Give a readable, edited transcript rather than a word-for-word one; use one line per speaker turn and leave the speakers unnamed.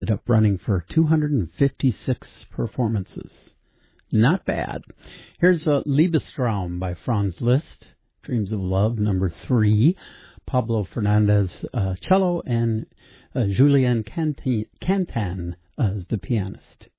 ended up running for 256 performances. Not bad. Here's Liebestraum by Franz Liszt, Dreams of Love, number 3, Pablo Fernandez cello, and Julien Cantan as the pianist.